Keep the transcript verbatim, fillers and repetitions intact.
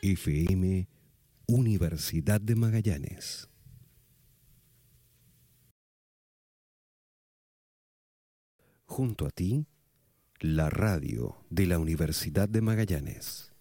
F M Universidad de Magallanes. Junto a ti, la radio de la Universidad de Magallanes.